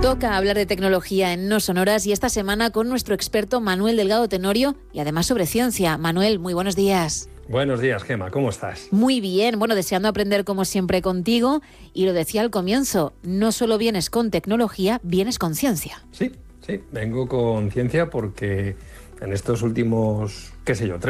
Toca hablar de tecnología en No Sonoras y esta semana con nuestro experto Manuel Delgado Tenorio y además sobre ciencia. Manuel, muy buenos días. Buenos días, Gemma, ¿cómo estás? Muy bien, bueno, deseando aprender como siempre contigo y lo decía al comienzo, no solo vienes con tecnología, vienes con ciencia. Sí, vengo con ciencia porque en estos últimos, qué sé yo,